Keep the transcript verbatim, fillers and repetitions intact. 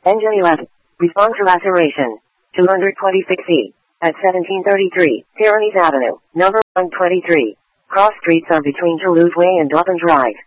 Engine eleven. Respond to laceration. two twenty-six E. At seventeen thirty-three, Pyrenees Avenue, number one twenty-three. Cross streets are between Toulouse Way and Dobbin Drive.